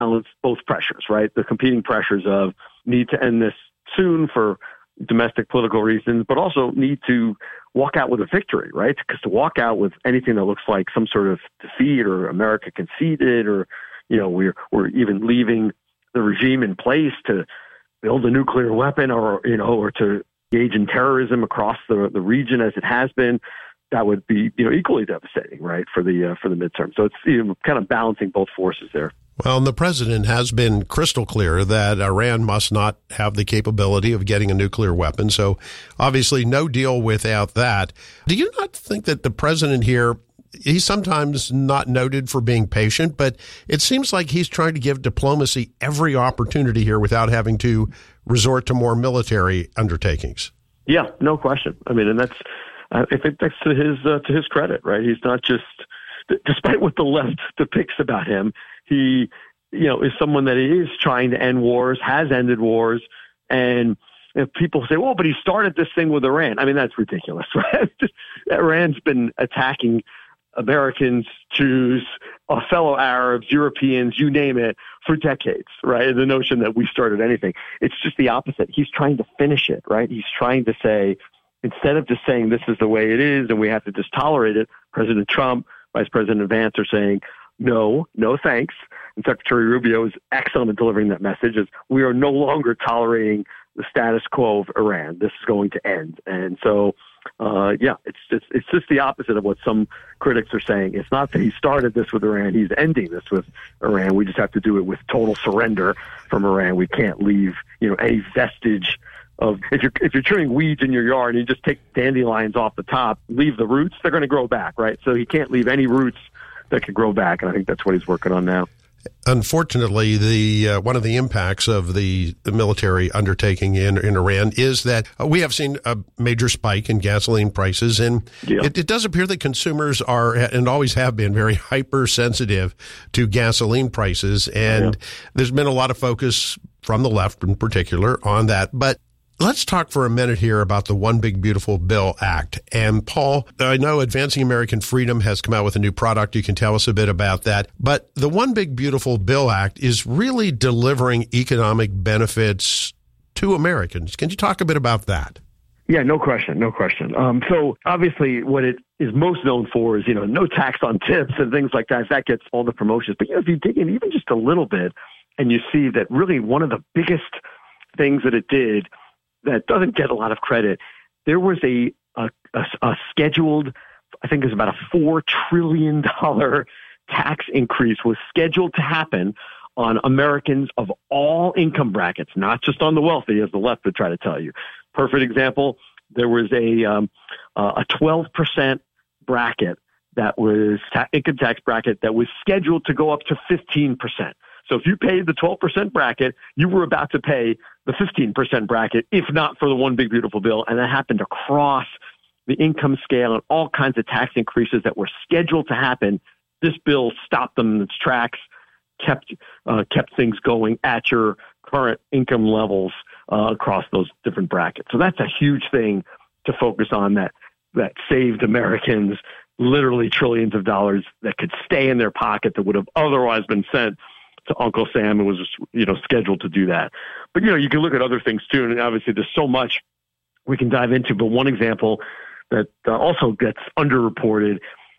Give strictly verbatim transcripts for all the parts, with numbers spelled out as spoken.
balance both pressures, right? The competing pressures of need to end this soon for domestic political reasons, but also need to walk out with a victory, right? Because to walk out with anything that looks like some sort of defeat or America conceded or, you know, we're, we're even leaving the regime in place to build a nuclear weapon or, you know, or to engage in terrorism across the, the region as it has been, that would be, you know, equally devastating, right, for the uh, for the midterm. So it's, you know, kind of balancing both forces there. Well, and the president has been crystal clear that Iran must not have the capability of getting a nuclear weapon. So obviously no deal without that. Do you not think that the president here, he's sometimes not noted for being patient, but it seems like he's trying to give diplomacy every opportunity here without having to resort to more military undertakings? Yeah, no question. I mean, and that's, I think that's to his uh, to his credit, right? He's not just, despite what the left depicts about him, he, you know, is someone that is trying to end wars, has ended wars, and if people say, well, but he started this thing with Iran. I mean, that's ridiculous, right? Iran's been attacking Americans, Jews, uh, fellow Arabs, Europeans, you name it, for decades, right? The notion that we started anything. It's just the opposite. He's trying to finish it, right? He's trying to say, instead of just saying this is the way it is and we have to just tolerate it, President Trump, Vice President Vance are saying, no, no thanks. And Secretary Rubio is excellent at delivering that message, is we are no longer tolerating the status quo of Iran. This is going to end. And so, uh, yeah, it's just, it's just the opposite of what some critics are saying. It's not that he started this with Iran. He's ending this with Iran. We just have to do it with total surrender from Iran. We can't leave, you know, any vestige of, if you're, if you're trimming weeds in your yard and you just take dandelions off the top, leave the roots, they're going to grow back, right? So he can't leave any roots that could grow back. And I think that's what he's working on now. Unfortunately, the uh, one of the impacts of the, the military undertaking in, in Iran is that uh, we have seen a major spike in gasoline prices, and yeah. it, it does appear that consumers are and always have been very hypersensitive to gasoline prices, and yeah. there's been a lot of focus from the left in particular on that. But let's talk for a minute here about the One Big Beautiful Bill Act. And Paul, I know Advancing American Freedom has come out with a new product. You can tell us a bit about that. But the One Big Beautiful Bill Act is really delivering economic benefits to Americans. Can you talk a bit about that? Yeah, no question, no question. Um, so obviously what it is most known for is, you know, no tax on tips and things like that. That gets all the promotions. But, you know, if you dig in even just a little bit and you see that really one of the biggest things that it did that doesn't get a lot of credit, there was a, a, a, a scheduled, I think it was about a four trillion dollars tax increase was scheduled to happen on Americans of all income brackets, not just on the wealthy, as the left would try to tell you. Perfect example, there was a, um, uh, a twelve percent bracket that was ta- income tax bracket that was scheduled to go up to fifteen percent. So if you paid the twelve percent bracket, you were about to pay the fifteen percent bracket, if not for the One Big Beautiful Bill. And that happened across the income scale and all kinds of tax increases that were scheduled to happen. This bill stopped them in its tracks, kept uh, kept things going at your current income levels uh, across those different brackets. So that's a huge thing to focus on, that that saved Americans literally trillions of dollars that could stay in their pocket that would have otherwise been sent to Uncle Sam, and was, you know, scheduled to do that. But, you know, you can look at other things too, and obviously there's so much we can dive into. But one example that uh, also gets underreported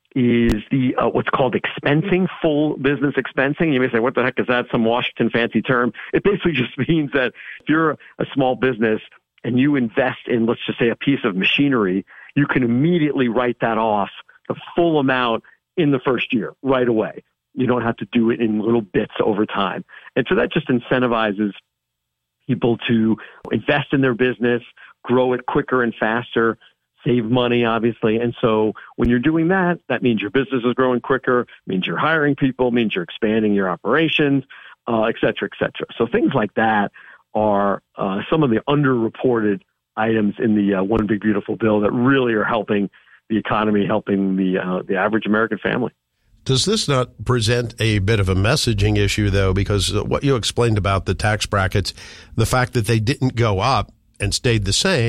is the uh, what's called expensing, full business expensing. You may say, what the heck is that? Some Washington fancy term. It basically just means that if you're a small business and you invest in, let's just say, a piece of machinery, you can immediately write that off, the full amount, in the first year, right away. You don't have to do it in little bits over time. And so that just incentivizes people to invest in their business, grow it quicker and faster, save money, obviously. And so when you're doing that, that means your business is growing quicker, means you're hiring people, means you're expanding your operations, uh, et cetera, et cetera. So things like that are uh, some of the underreported items in the uh, One Big Beautiful Bill that really are helping the economy, helping the uh, the average American family. Does this not present a bit of a messaging issue, though? Because what you explained about the tax brackets, the fact that they didn't go up and stayed the same,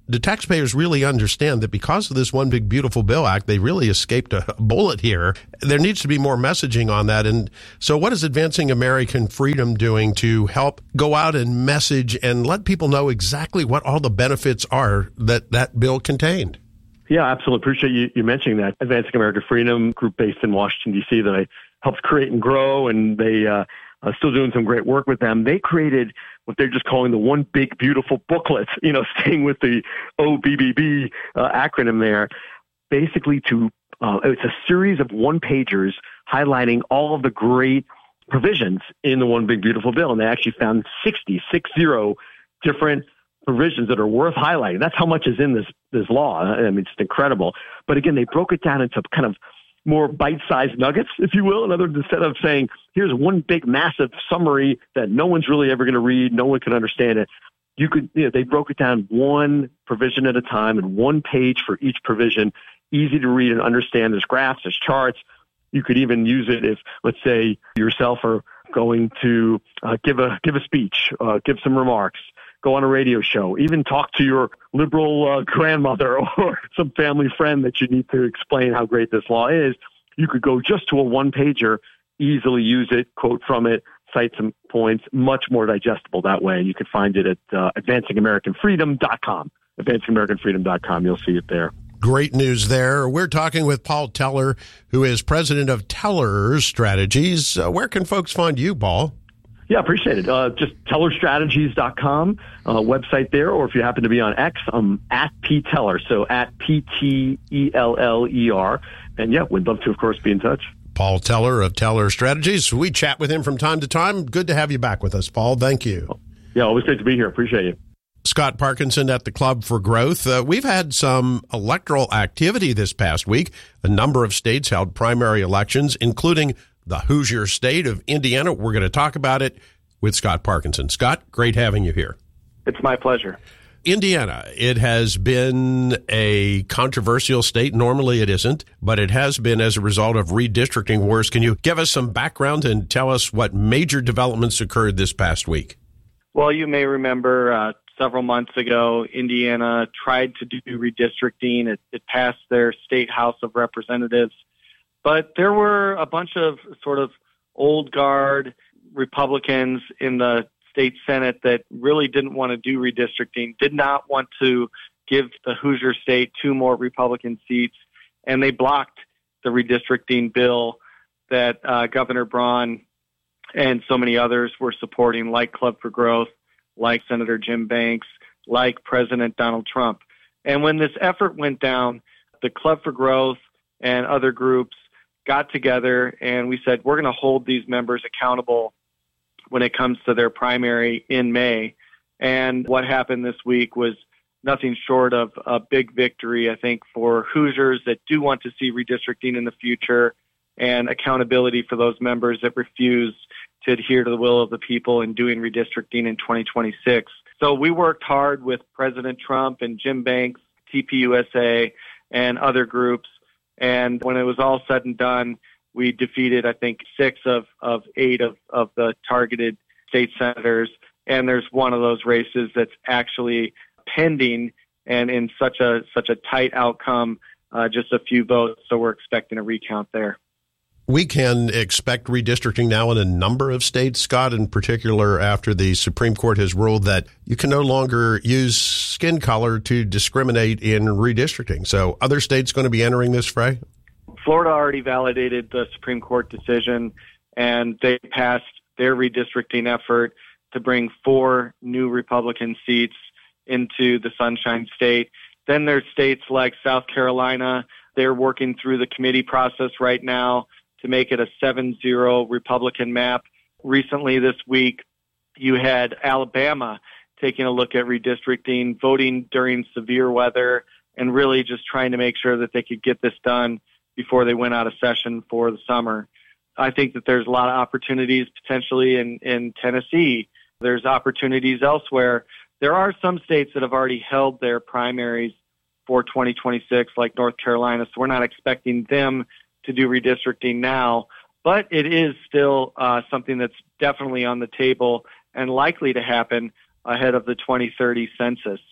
do taxpayers really understand that because of this One Big Beautiful Bill Act, they really escaped a bullet here? There needs to be more messaging on that. And so what is Advancing American Freedom doing to help go out and message and let people know exactly what all the benefits are that that bill contained? Yeah, absolutely. Appreciate you, you mentioning that. Advancing American Freedom, group based in Washington, D C that I helped create and grow, and they uh, are still doing some great work with them. They created what they're just calling the One Big Beautiful Booklet, you know, staying with the O B B B uh, acronym there, basically to, uh, it's a series of one-pagers highlighting all of the great provisions in the One Big Beautiful Bill. And they actually found sixty, six zero different provisions that are worth highlighting. That's how much is in this, this law. I mean, it's incredible. But again, they broke it down into kind of more bite-sized nuggets, if you will. In other words, instead of saying, here's one big, massive summary that no one's really ever going to read, no one can understand it, you could, you know, they broke it down one provision at a time and one page for each provision, easy to read and understand. There's graphs, there's charts. You could even use it if, let's say, yourself are going to uh, give a give a speech, uh, give some remarks, go on a radio show, even talk to your liberal uh, grandmother or some family friend that you need to explain how great this law is. You could go just to a one-pager, easily use it, quote from it, cite some points, much more digestible that way. You can find it at uh, advancing american freedom dot com. advancing american freedom dot com. You'll see it there. Great news there. We're talking with Paul Teller, who is president of Teller Strategies. Uh, where can folks find you, Paul? Yeah, appreciate it. Uh, just teller strategies dot com, uh, website there, or if you happen to be on X, I'm at P Teller, so at P T E L L E R. And yeah, we'd love to, of course, be in touch. Paul Teller of Teller Strategies. We chat with him from time to time. Good to have you back with us, Paul. Thank you. Yeah, always great to be here. Appreciate you. Scott Parkinson at the Club for Growth. Uh, we've had some electoral activity this past week. A number of states held primary elections, including the Hoosier state of Indiana. We're going to talk about it with Scott Parkinson. Scott, great having you here. It's my pleasure. Indiana, it has been a controversial state. Normally it isn't, but it has been as a result of redistricting wars. Can you give us some background and tell us what major developments occurred this past week? Well, you may remember uh, several months ago, Indiana tried to do redistricting. It, it passed their state House of Representatives. But there were a bunch of sort of old guard Republicans in the state Senate that really didn't want to do redistricting, did not want to give the Hoosier state two more Republican seats, and they blocked the redistricting bill that uh, Governor Braun and so many others were supporting, like Club for Growth, like Senator Jim Banks, like President Donald Trump. And when this effort went down, the Club for Growth and other groups got together and we said, we're going to hold these members accountable when it comes to their primary in May. And what happened this week was nothing short of a big victory, I think, for Hoosiers that do want to see redistricting in the future and accountability for those members that refuse to adhere to the will of the people in doing redistricting in twenty twenty-six. So we worked hard with President Trump and Jim Banks, T P U S A, and other groups. And when it was all said and done, we defeated, I think, six of, of eight of, of the targeted state senators. And there's one of those races that's actually pending and in such a such a tight outcome, uh, just a few votes. So we're expecting a recount there. We can expect redistricting now in a number of states, Scott, in particular after the Supreme Court has ruled that you can no longer use skin color to discriminate in redistricting. So other states going to be entering this fray? Florida already validated the Supreme Court decision, and they passed their redistricting effort to bring four new Republican seats into the Sunshine State. Then there's states like South Carolina. They're working through the committee process right now to make it a seven zero Republican map. Recently this week, you had Alabama taking a look at redistricting, voting during severe weather, and really just trying to make sure that they could get this done before they went out of session for the summer. I think that there's a lot of opportunities potentially in, in Tennessee. There's opportunities elsewhere. There are some states that have already held their primaries for twenty twenty-six, like North Carolina, so we're not expecting them to do redistricting now, but it is still uh, something that's definitely on the table and likely to happen ahead of the twenty thirty census.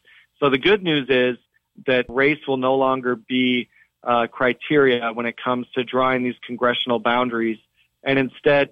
So the good news is that race will no longer be uh, criteria when it comes to drawing these congressional boundaries. And instead,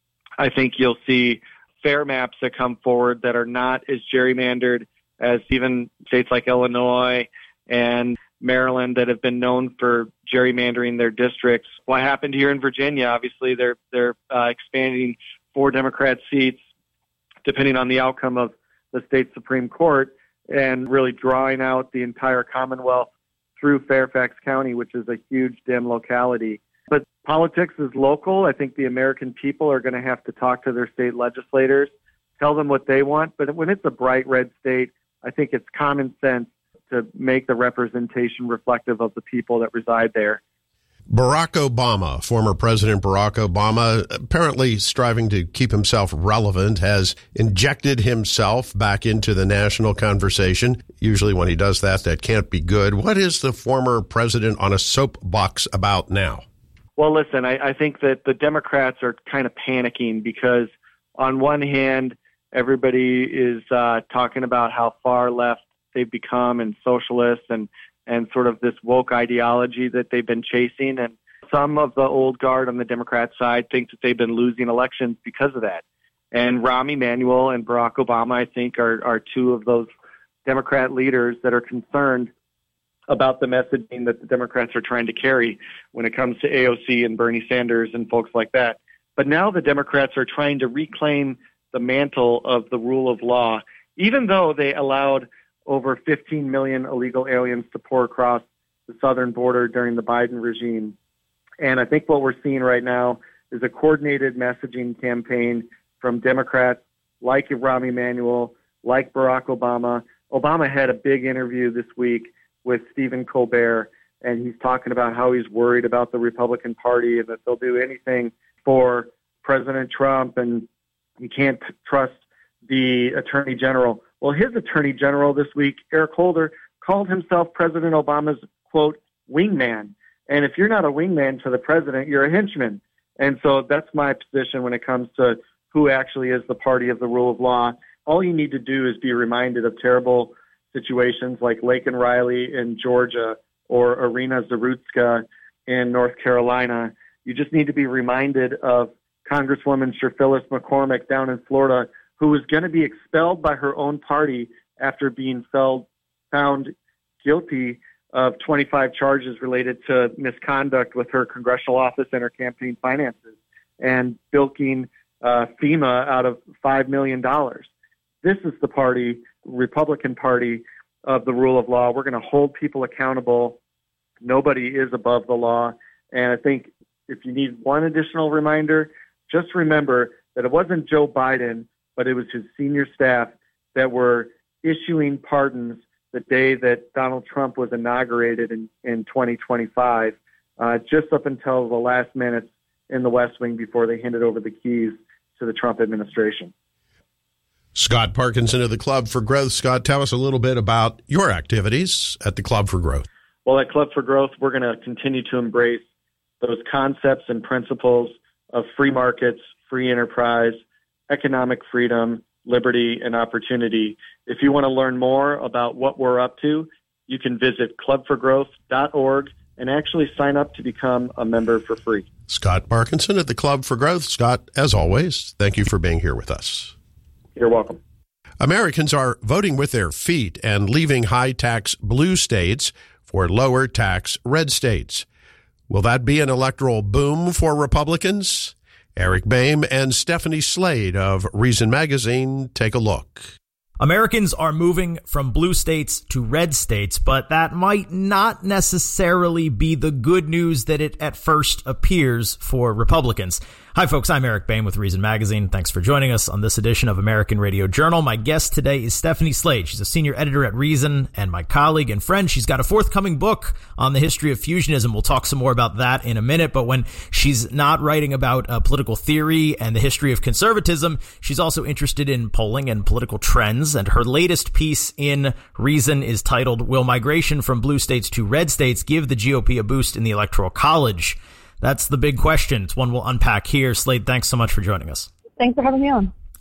I think you'll see fair maps that come forward that are not as gerrymandered as even states like Illinois and Maryland that have been known for gerrymandering their districts. What happened here in Virginia, obviously they're they're uh, expanding four Democrat seats depending on the outcome of the state Supreme Court and really drawing out the entire Commonwealth through Fairfax County, which is a huge, dim locality. But politics is local. I think the American people are going to have to talk to their state legislators, tell them what they want. But when it's a bright red state, I think it's common sense to make the representation reflective of the people that reside there. Barack Obama, former President Barack Obama, apparently striving to keep himself relevant, has injected himself back into the national conversation. Usually when he does that, that can't be good. What is the former president on a soapbox about now? Well, listen, I, I think that the Democrats are kind of panicking because on one hand, everybody is uh, talking about how far left they've become and socialists and and sort of this woke ideology that they've been chasing. And some of the old guard on the Democrat side think that they've been losing elections because of that. And Rahm Emanuel and Barack Obama, I think, are, are two of those Democrat leaders that are concerned about the messaging that the Democrats are trying to carry when it comes to A O C and Bernie Sanders and folks like that. But now the Democrats are trying to reclaim the mantle of the rule of law, even though they allowed over fifteen million illegal aliens to pour across the southern border during the Biden regime. And I think what we're seeing right now is a coordinated messaging campaign from Democrats like Rahm Emanuel, like Barack Obama. Obama had a big interview this week with Stephen Colbert, and he's talking about how he's worried about the Republican Party and that they'll do anything for President Trump, and you can't trust the Attorney General. Well, his Attorney General this week, Eric Holder, called himself President Obama's, quote, wingman. And if you're not a wingman to the president, you're a henchman. And so that's my position when it comes to who actually is the party of the rule of law. All you need to do is be reminded of terrible situations like Laken Riley in Georgia or Irina Zarutska in North Carolina. You just need to be reminded of Congresswoman Sir Phyllis McCormick down in Florida, who was going to be expelled by her own party after being felt, found guilty of twenty-five charges related to misconduct with her congressional office and her campaign finances and bilking uh, FEMA out of five million dollars. This is the party, Republican Party, of the rule of law. We're going to hold people accountable. Nobody is above the law. And I think if you need one additional reminder, just remember that it wasn't Joe Biden, but it was his senior staff that were issuing pardons the day that Donald Trump was inaugurated in, in twenty twenty-five, uh, just up until the last minutes in the West Wing before they handed over the keys to the Trump administration. Scott Parkinson of the Club for Growth. Scott, tell us a little bit about your activities at the Club for Growth. Well, at Club for Growth, we're going to continue to embrace those concepts and principles of free markets, free enterprise, economic freedom, liberty, and opportunity. If you want to learn more about what we're up to, you can visit club for growth dot org and actually sign up to become a member for free. Scott Parkinson at the Club for Growth. Scott, as always, thank you for being here with us. You're welcome. Americans are voting with their feet and leaving high-tax blue states for lower-tax red states. Will that be an electoral boom for Republicans? Eric Boehm and Stephanie Slade of Reason Magazine take a look. Americans are moving from blue states to red states, but that might not necessarily be the good news that it at first appears for Republicans. Hi, folks. I'm Eric Boehm with Reason Magazine. Thanks for joining us on this edition of American Radio Journal. My guest today is Stephanie Slade. She's a senior editor at Reason and my colleague and friend. She's got a forthcoming book on the history of fusionism. We'll talk some more about that in a minute. But when she's not writing about uh, political theory and the history of conservatism, she's also interested in polling and political trends. And her latest piece in Reason is titled, Will Migration from Blue States to Red States Give the G O P a Boost in the Electoral College? That's the big question. It's one we'll unpack here. Slade, thanks so much for joining us. Thanks for having me on.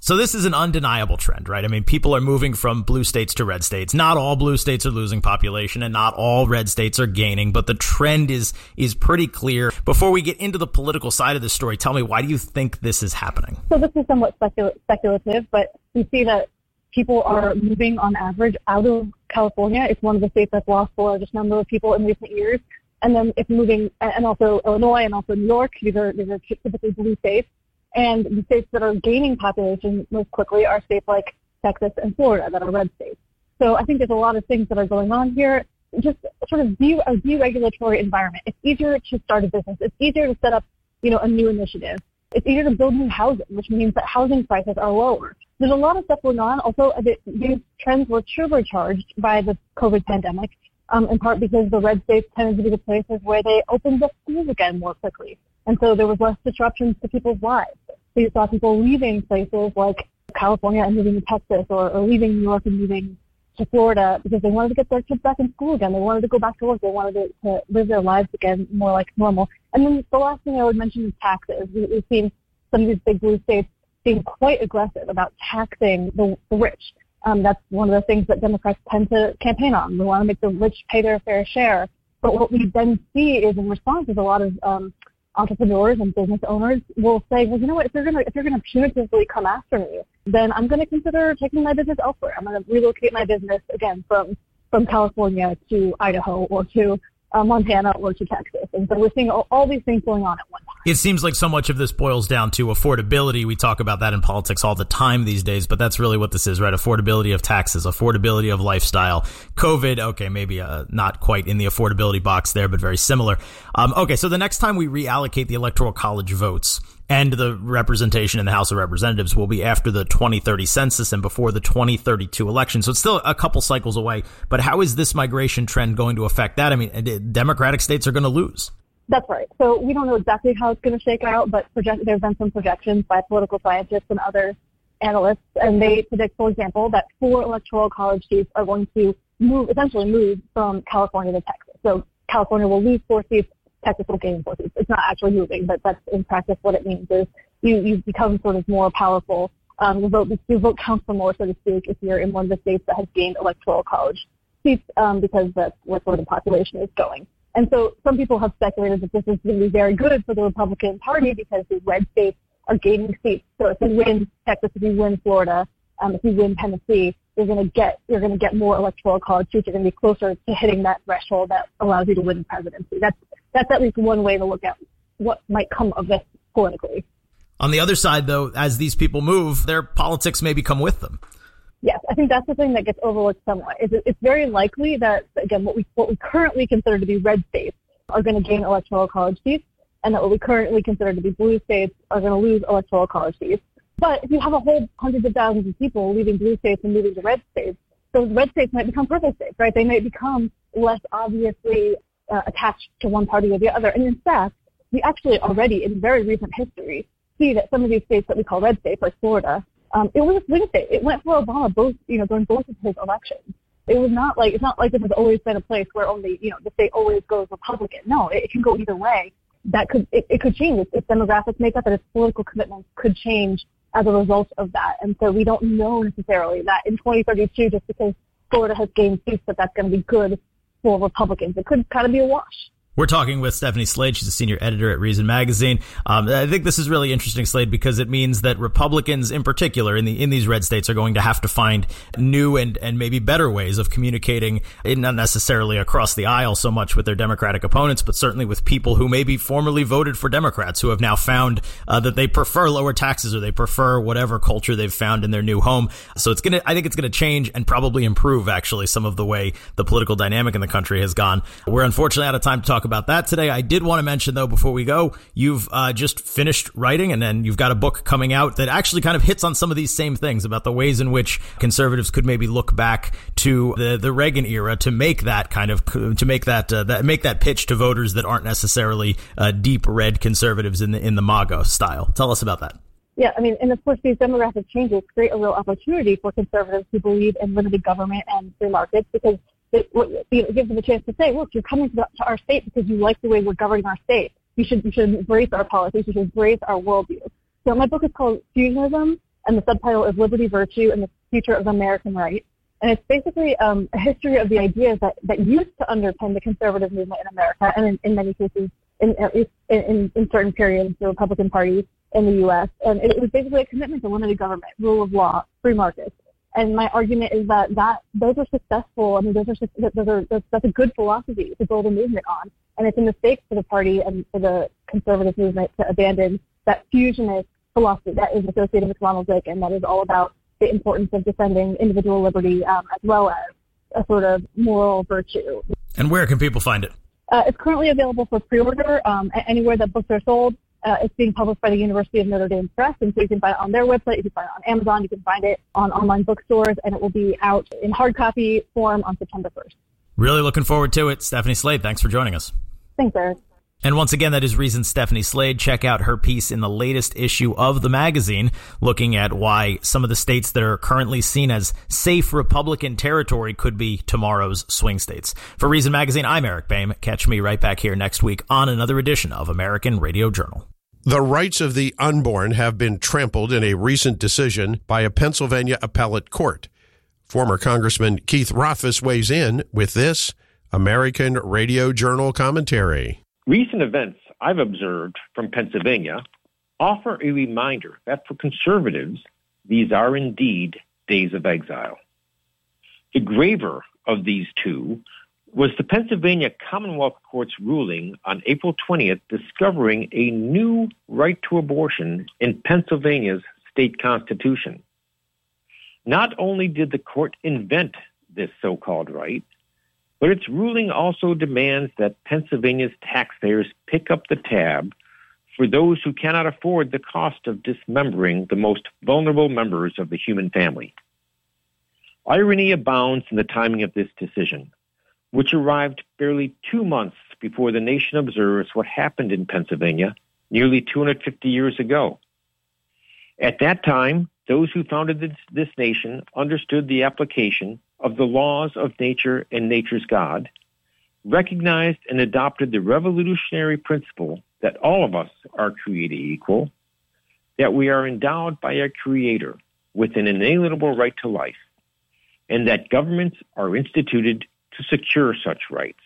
So this is an undeniable trend, right? I mean, people are moving from blue states to red states. Not all blue states are losing population and not all red states are gaining, but the trend is is pretty clear. Before we get into the political side of the story, tell me, why do you think this is happening? So this is somewhat specul- speculative, but we see that people are moving on average out of California. It's one of the states that's lost the largest number of people in recent years. And then it's moving, and also Illinois and also New York. These are, these are typically blue states. And the states that are gaining population most quickly are states like Texas and Florida that are red states. So I think there's a lot of things that are going on here. Just sort of de- a deregulatory environment. It's easier to start a business. It's easier to set up, you know, a new initiative. It's easier to build new housing, which means that housing prices are lower. There's a lot of stuff going on. Also, these trends were turbocharged by the COVID pandemic, um, in part because the red states tended to be the places where they opened up schools again more quickly. And so there was less disruptions to people's lives. So you saw people leaving places like California and moving to Texas, or, or leaving New York and moving to Florida because they wanted to get their kids back in school again. They wanted to go back to work. They wanted to, to live their lives again more like normal. And then the last thing I would mention is taxes. We, we've seen some of these big blue states being quite aggressive about taxing the, the rich. Um, that's one of the things that Democrats tend to campaign on. We want to make the rich pay their fair share. But what we then see is, in response, is a lot of um, entrepreneurs and business owners will say, well, you know what, if you're going to if you're going to punitively come after me, then I'm going to consider taking my business elsewhere. I'm going to relocate my business again from from California to Idaho or to uh, Montana or to Texas. And so we're seeing all, all these things going on at one time. It seems like so much of this boils down to affordability. We talk about that in politics all the time these days, but that's really what this is, right? Affordability of taxes, affordability of lifestyle. COVID, okay, maybe uh, not quite in the affordability box there, but very similar. Um, okay, so the next time we reallocate the Electoral College votes and the representation in the House of Representatives will be after the twenty thirty census and before the twenty thirty-two election. So it's still a couple cycles away. But how is this migration trend going to affect that? I mean, Democratic states are going to lose. That's right. So we don't know exactly how it's going to shake out, but project, there have been some projections by political scientists and other analysts, and they predict, for example, that four electoral college seats are going to move, essentially move from California to Texas. So California will lose four seats, Texas will gain four seats. It's not actually moving, but that's in practice what it means is you, you become sort of more powerful. Um, your vote, your vote counts for more, so to speak, if you're in one of the states that has gained electoral college seats, um, because that's where sort of the population is going. And so some people have speculated that this is going to be very good for the Republican Party because the red states are gaining seats. So if you win Texas, if you win Florida, um, if you win Tennessee, you're going to get you're going to get more electoral college seats. You're going to be closer to hitting that threshold that allows you to win the presidency. That's that's at least one way to look at what might come of this politically. On the other side, though, as these people move, their politics may become with them. Yes, I think that's the thing that gets overlooked somewhat. Is it's very likely that, again, what we what we currently consider to be red states are going to gain electoral college seats, and that what we currently consider to be blue states are going to lose electoral college seats. But if you have a whole hundreds of thousands of people leaving blue states and moving to red states, those red states might become purple states, right? They might become less obviously uh, attached to one party or the other. And in fact, we actually already, in very recent history, see that some of these states that we call red states, like Florida, Um, it was a swing state. It went for Obama both, you know, during both of his elections. It was not like, it's not like this has always been a place where only, you know, the state always goes Republican. No, it, it can go either way. That could, it, it could change. Its, its demographic makeup and its political commitments could change as a result of that. And so we don't know necessarily that in twenty thirty-two, just because Florida has gained seats, that that's going to be good for Republicans. It could kind of be a wash. We're talking with Stephanie Slade. She's a senior editor at Reason Magazine. Um, I think this is really interesting, Slade, because it means that Republicans in particular in the in these red states are going to have to find new and, and maybe better ways of communicating, not necessarily across the aisle so much with their Democratic opponents, but certainly with people who maybe formerly voted for Democrats who have now found uh, that they prefer lower taxes or they prefer whatever culture they've found in their new home. So it's going to, I think it's going to change and probably improve actually some of the way the political dynamic in the country has gone. We're unfortunately out of time to talk about that today. I did want to mention, though, before we go, you've uh, just finished writing and then you've got a book coming out that actually kind of hits on some of these same things about the ways in which conservatives could maybe look back to the, the Reagan era to make that kind of to make that, uh, that make that pitch to voters that aren't necessarily uh, deep red conservatives in the in the MAGA style. Tell us about that. Yeah, I mean, and of course, these demographic changes create a real opportunity for conservatives who believe in limited government and free markets because it, it gives them a chance to say, look, you're coming to, the, to our state because you like the way we're governing our state. You should, you should embrace our policies. You should embrace our worldview. So my book is called Fusionism, and the subtitle is Liberty, Virtue, and the Future of American Rights. And it's basically um, a history of the ideas that, that used to underpin the conservative movement in America, and in, in many cases, in, at least in, in, in certain periods, the Republican Party in the U S. And it, it was basically a commitment to limited government, rule of law, free markets. And my argument is that, that those are successful. I mean, those are, those are that's, that's a good philosophy to build a movement on. And it's a mistake for the party and for the conservative movement to abandon that fusionist philosophy that is associated with Ronald Reagan, that is all about the importance of defending individual liberty um, as well as a sort of moral virtue. And where can people find it? Uh, it's currently available for pre-order um, anywhere that books are sold. Uh, it's being published by the University of Notre Dame Press, and so you can find it on their website, you can find it on Amazon, you can find it on online bookstores, and it will be out in hard copy form on September first. Really looking forward to it. Stephanie Slade, thanks for joining us. Thanks, Eric. And once again, that is Reason Stephanie Slade. Check out her piece in the latest issue of the magazine, looking at why some of the states that are currently seen as safe Republican territory could be tomorrow's swing states. For Reason Magazine, I'm Eric Boehm. Catch me right back here next week on another edition of American Radio Journal. The rights of the unborn have been trampled in a recent decision by a Pennsylvania appellate court. Former Congressman Keith Rothfuss weighs in with this American Radio Journal commentary. Recent events I've observed from Pennsylvania offer a reminder that for conservatives, these are indeed days of exile. The graver of these two was the Pennsylvania Commonwealth Court's ruling on April twentieth discovering a new right to abortion in Pennsylvania's state constitution. Not only did the court invent this so-called right, but its ruling also demands that Pennsylvania's taxpayers pick up the tab for those who cannot afford the cost of dismembering the most vulnerable members of the human family. Irony abounds in the timing of this decision, which arrived barely two months before the nation observes what happened in Pennsylvania nearly two hundred fifty years ago. At that time, those who founded this, this nation understood the application of the laws of nature and nature's God, recognized and adopted the revolutionary principle that all of us are created equal, that we are endowed by our Creator with an inalienable right to life, and that governments are instituted to secure such rights.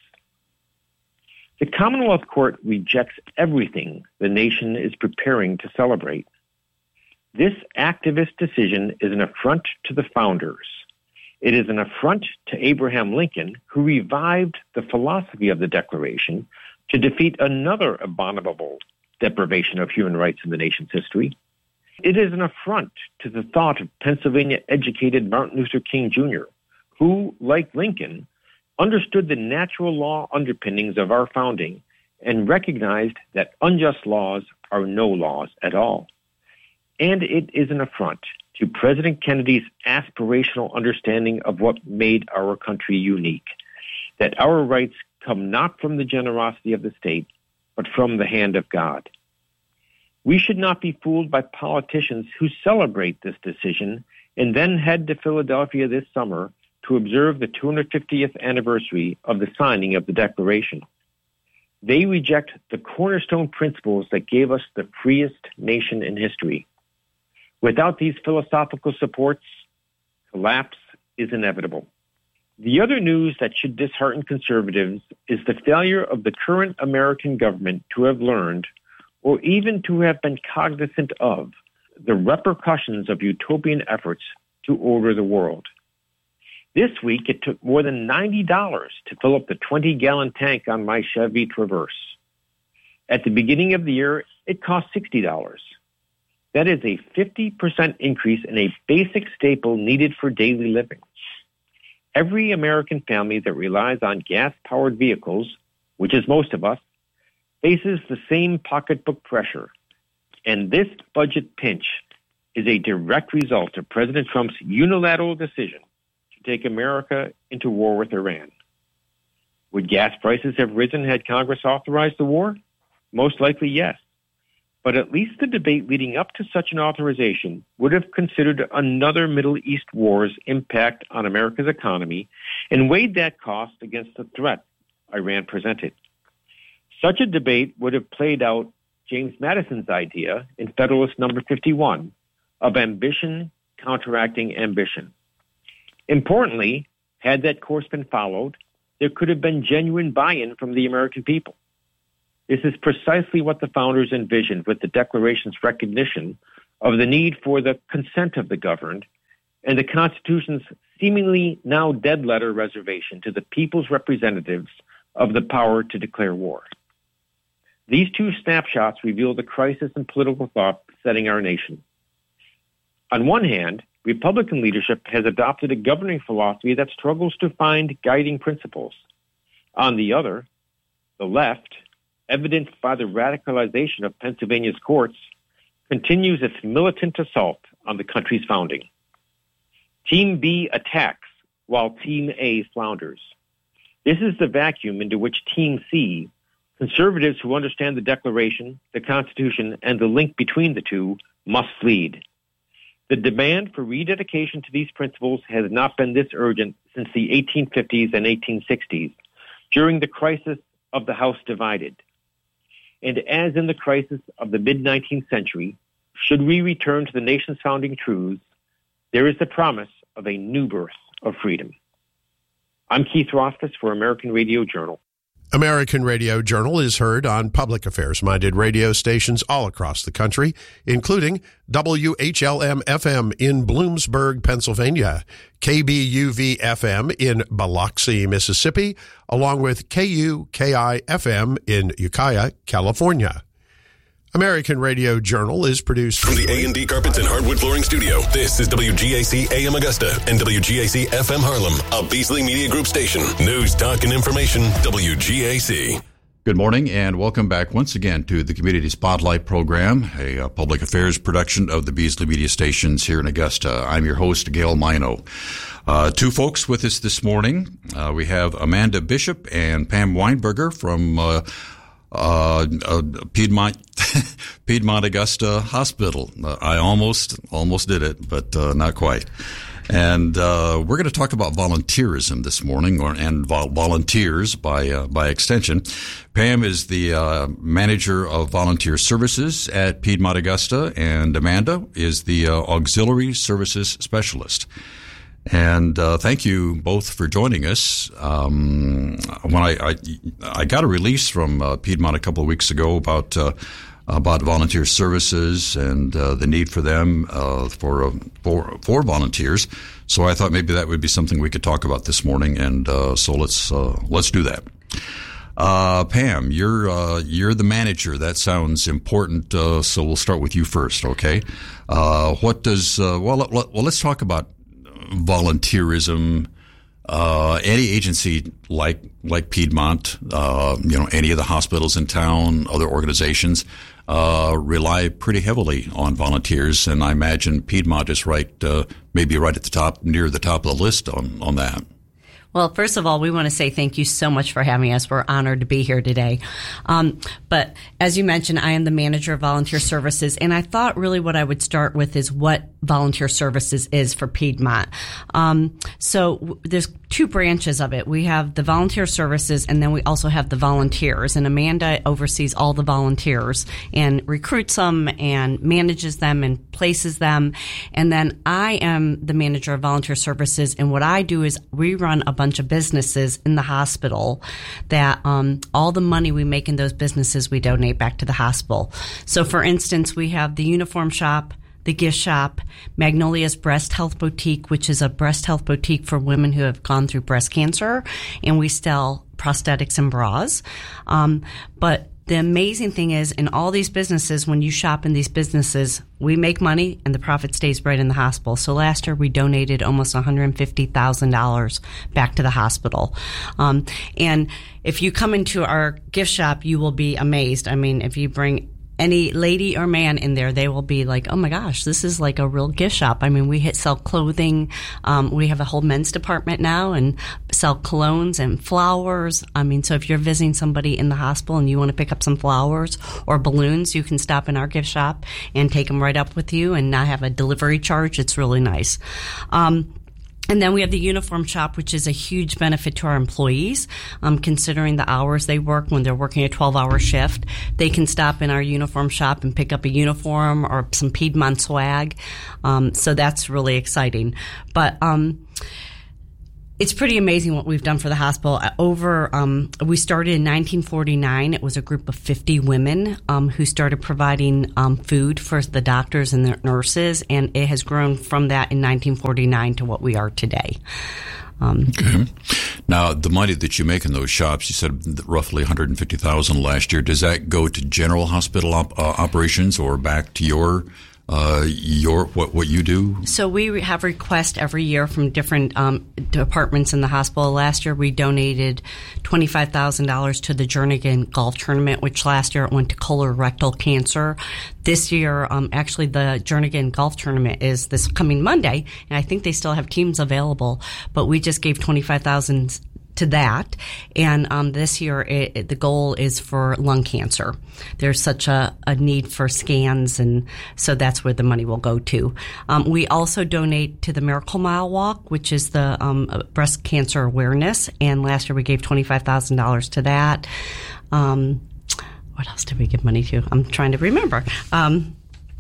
The Commonwealth Court rejects everything the nation is preparing to celebrate. This activist decision is an affront to the founders. It is an affront to Abraham Lincoln, who revived the philosophy of the Declaration to defeat another abominable deprivation of human rights in the nation's history. It is an affront to the thought of Pennsylvania-educated Martin Luther King Junior, who, like Lincoln, understood the natural law underpinnings of our founding and recognized that unjust laws are no laws at all. And it is an affront to President Kennedy's aspirational understanding of what made our country unique, that our rights come not from the generosity of the state, but from the hand of God. We should not be fooled by politicians who celebrate this decision and then head to Philadelphia this summer to observe the two hundred fiftieth anniversary of the signing of the Declaration. They reject the cornerstone principles that gave us the freest nation in history. Without these philosophical supports, collapse is inevitable. The other news that should dishearten conservatives is the failure of the current American government to have learned, or even to have been cognizant of, the repercussions of utopian efforts to order the world. This week, it took more than ninety dollars to fill up the twenty-gallon tank on my Chevy Traverse. At the beginning of the year, it cost sixty dollars. That is a fifty percent increase in a basic staple needed for daily living. Every American family that relies on gas-powered vehicles, which is most of us, faces the same pocketbook pressure. And this budget pinch is a direct result of President Trump's unilateral decision to take America into war with Iran. Would gas prices have risen had Congress authorized the war? Most likely, yes. But at least the debate leading up to such an authorization would have considered another Middle East war's impact on America's economy and weighed that cost against the threat Iran presented. Such a debate would have played out James Madison's idea in Federalist Number fifty-one, of ambition counteracting ambition. Importantly, had that course been followed, there could have been genuine buy-in from the American people. This is precisely what the founders envisioned with the Declaration's recognition of the need for the consent of the governed and the Constitution's seemingly now dead letter reservation to the people's representatives of the power to declare war. These two snapshots reveal the crisis in political thought setting our nation. On one hand, Republican leadership has adopted a governing philosophy that struggles to find guiding principles. On the other, the left, evidenced by the radicalization of Pennsylvania's courts, continues its militant assault on the country's founding. Team B attacks while Team A flounders. This is the vacuum into which Team C, conservatives who understand the Declaration, the Constitution, and the link between the two, must lead. The demand for rededication to these principles has not been this urgent since the eighteen fifties and eighteen sixties, during the crisis of the House divided. And as in the crisis of the mid-nineteenth century, should we return to the nation's founding truths, there is the promise of a new birth of freedom. I'm Keith Rothfuss for American Radio Journal. American Radio Journal is heard on public affairs-minded radio stations all across the country, including W H L M F M in Bloomsburg, Pennsylvania, K B U V F M in Biloxi, Mississippi, along with K U K I F M in Ukiah, California. American Radio Journal is produced from the A and D Carpets and Hardwood Flooring Studio. This is W G A C A M Augusta and W G A C F M Harlem, a Beasley Media Group station. News, talk, and information, W G A C. Good morning and welcome back once again to the Community Spotlight program, a uh, public affairs production of the Beasley Media stations here in Augusta. I'm your host, Gail Mino. Uh, two folks with us this morning. Uh, we have Amanda Bishop and Pam Weinberger from uh, Uh, uh, Piedmont, Piedmont Augusta Hospital. Uh, I almost, almost did it, but uh, not quite. And uh, we're going to talk about volunteerism this morning, or and vol- volunteers by uh, by extension. Pam is the uh, manager of volunteer services at Piedmont Augusta, and Amanda is the uh, auxiliary services specialist. And uh, thank you both for joining us. Um, when I, I I got a release from uh, Piedmont a couple of weeks ago about uh, about volunteer services and uh, the need for them uh, for uh, for for volunteers. So I thought maybe that would be something we could talk about this morning. And uh, so let's uh, let's do that. Uh, Pam, you're uh, you're the manager. That sounds important. Uh, so we'll start with you first, okay? Uh, what does uh, well let, well let's talk about volunteerism. Uh, any agency like like Piedmont, uh, you know, any of the hospitals in town, other organizations, uh, rely pretty heavily on volunteers, and I imagine Piedmont is right, uh, maybe right at the top, near the top of the list on on that. Well, first of all, we want to say thank you so much for having us. We're honored to be here today. Um, but as you mentioned, I am the manager of volunteer services, and I thought really what I would start with is what volunteer services is for Piedmont. Um, so w- there's two branches of it. We have the volunteer services, and then we also have the volunteers. And Amanda oversees all the volunteers and recruits them and manages them and places them. And then I am the manager of volunteer services, and what I do is we run a bunch of businesses in the hospital that um, all the money we make in those businesses we donate back to the hospital. So, for instance, we have the uniform shop, the gift shop, Magnolia's Breast Health Boutique, which is a breast health boutique for women who have gone through breast cancer, and we sell prosthetics and bras. Um, but the amazing thing is, in all these businesses, when you shop in these businesses, we make money and the profit stays right in the hospital. So last year we donated almost one hundred fifty thousand dollars back to the hospital. Um, and if you come into our gift shop, you will be amazed. I mean, if you bring any lady or man in there, they will be like, oh my gosh, this is like a real gift shop. I mean, we hit, sell clothing. Um, we have a whole men's department now and sell colognes and flowers. I mean, so if you're visiting somebody in the hospital and you want to pick up some flowers or balloons, you can stop in our gift shop and take them right up with you and not have a delivery charge. It's really nice. Um, And then we have the uniform shop, which is a huge benefit to our employees, um, considering the hours they work. When they're working a twelve-hour shift, they can stop in our uniform shop and pick up a uniform or some Piedmont swag. Um, so that's really exciting. But um, it's pretty amazing what we've done for the hospital. Over, um, we started in nineteen forty-nine. It was a group of fifty women um, who started providing um, food for the doctors and the nurses, and it has grown from that in nineteen forty-nine to what we are today. Um, okay. Now, the money that you make in those shops, you said roughly one hundred fifty thousand dollars last year. Does that go to general hospital op- uh, operations or back to your Uh, your what what you do? So we have requests every year from different um, departments in the hospital. Last year we donated twenty-five thousand dollars to the Jernigan Golf Tournament, which last year it went to colorectal cancer. This year, um, actually, the Jernigan Golf Tournament is this coming Monday, and I think they still have teams available. But we just gave twenty-five thousand dollars to that, and um, this year it, it, the goal is for lung cancer. There's such a, a need for scans, and so that's where the money will go to. Um, we also donate to the Miracle Mile Walk, which is the um, breast cancer awareness, and last year we gave twenty-five thousand dollars to that. Um, what else did we give money to? I'm trying to remember. Um,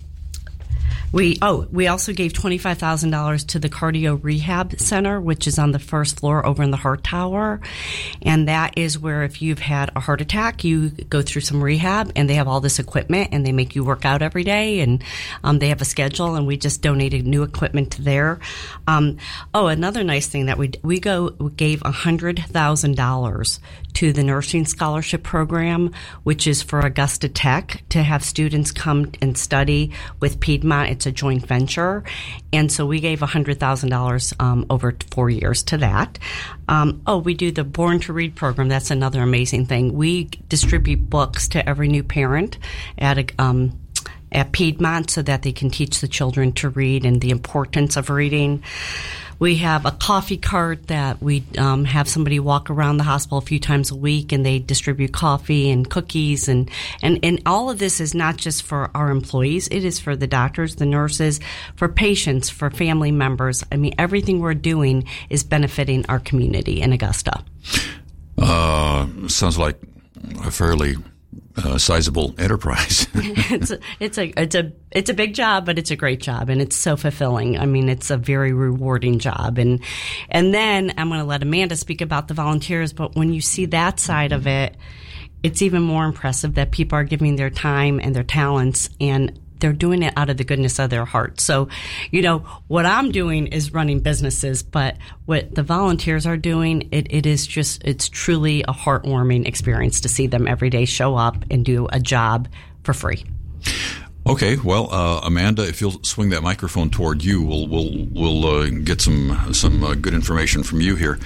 We oh we also gave twenty-five thousand dollars to the Cardio Rehab Center, which is on the first floor over in the Heart Tower, and that is where if you've had a heart attack, you go through some rehab, and they have all this equipment, and they make you work out every day, and um, they have a schedule, and we just donated new equipment to there. Um, oh, another nice thing that we we go we gave a hundred thousand dollars to the nursing scholarship program, which is for Augusta Tech to have students come and study with Piedmont. It's a joint venture, and so we gave one hundred thousand dollars um, over four years to that. Um, oh, we do the Born to Read program. That's another amazing thing. We distribute books to every new parent at a um, at Piedmont so that they can teach the children to read and the importance of reading. We have a coffee cart that we um, have somebody walk around the hospital a few times a week, and they distribute coffee and cookies. And, and, and all of this is not just for our employees. It is for the doctors, the nurses, for patients, for family members. I mean, everything we're doing is benefiting our community in Augusta. Uh, sounds like a fairly Uh, sizable enterprise. it's a, it's a it's a it's a big job, but it's a great job, and it's so fulfilling. I mean, it's a very rewarding job. And and then I'm going to let Amanda speak about the volunteers. But when you see that side of it, it's even more impressive that people are giving their time and their talents, and they're doing it out of the goodness of their heart. So, you know, what I'm doing is running businesses, but what the volunteers are doing, it, it is just, it's truly a heartwarming experience to see them every day show up and do a job for free. Okay, well, uh, Amanda, if you'll swing that microphone toward you, we'll we'll we'll uh, get some some uh, good information from you here.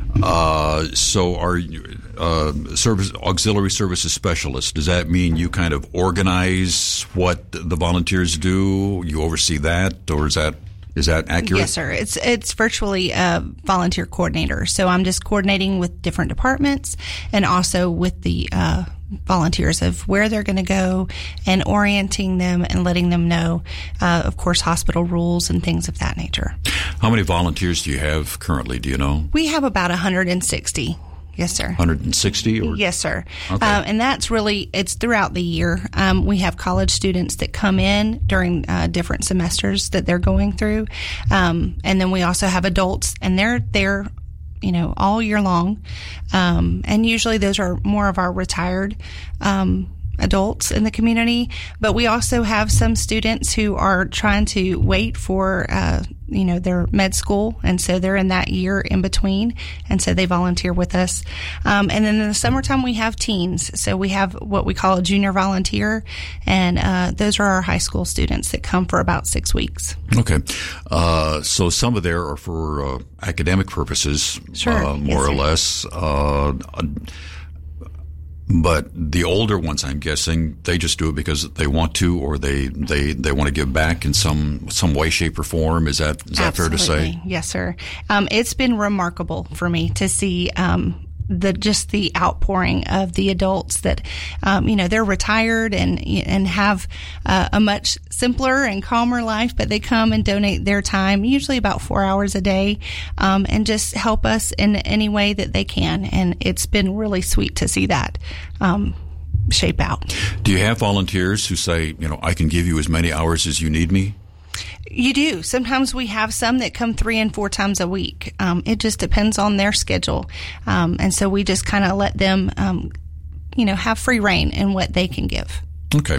Uh, so, are you uh, service auxiliary services specialist? Does that mean you kind of organize what the volunteers do? You oversee that, or is that is that accurate? Yes, sir. It's it's virtually a volunteer coordinator. So I'm just coordinating with different departments and also with the uh, volunteers of where they're going to go and orienting them and letting them know, uh, of course, hospital rules and things of that nature. How many volunteers do you have currently? Do you know? We have about one hundred sixty. Yes, sir. one hundred sixty? Or? Yes, sir. Okay. Um, and that's really, it's throughout the year. Um, we have college students that come in during uh, different semesters that they're going through. Um, and then we also have adults, and they're there, you know, all year long. Um, and usually those are more of our retired um adults in the community, but we also have some students who are trying to wait for, uh, you know, their med school, and so they're in that year in between, and so they volunteer with us. Um, and then in the summertime, we have teens, so we have what we call a junior volunteer, and uh, those are our high school students that come for about six weeks. Okay, uh, so some of there are for uh, academic purposes, sure. uh, more yes, or less. Uh, But the older ones, I'm guessing, they just do it because they want to, or they, they, they want to give back in some some way, shape, or form. Is that is that Absolutely. fair to say? Yes, sir. Um, it's been remarkable for me to see um, the just the outpouring of the adults that um, you know they're retired and and have uh, a much simpler and calmer life, but they come and donate their time, usually about four hours a day, um, and just help us in any way that they can. And it's been really sweet to see that um, shape out. Do you have volunteers who say, you know, I can give you as many hours as you need me? You do. Sometimes we have some that come three and four times a week. Um, it just depends on their schedule. Um, and so we just kind of let them, um, you know, have free reign in what they can give. Okay.